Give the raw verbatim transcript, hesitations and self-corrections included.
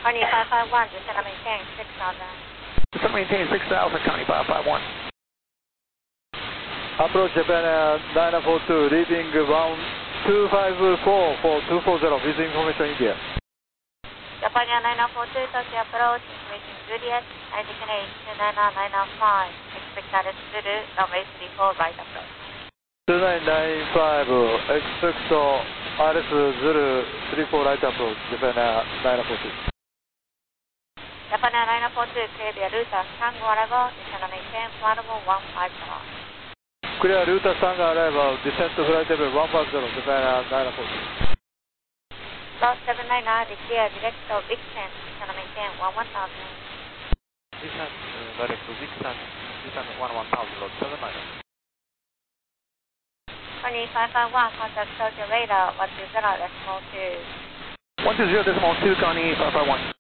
Connie five five one, descend and maintain six thousand. Descend and maintain six thousand, Connie five five one. Approach Japan Air nine four two, leading one two five four for two four zero with information India. Japan Air nine four two, Tokyo approach, information Juliet, Navigation eight two nine nine five, expect status Zulu, runway three four, right approach. two nine nine five, expect R S Zulu three four right approach, Japan Air nine four two. Japan Air nine four two, clear via Router Tango arrival, descend and maintain flight level one five zero. Clear Router Tango arrival, descent to flight level one five zero, Japan Air nine four two. Lost seven nine nine, declare direct to Vixen, descend and maintain one one thousand. Descent uh, direct to Vixen, descend one one thousand, load seven nine nine. Connie five five one, contact Tokyo radar one two zero decimal two. one two zero decimal two, Connie five five one.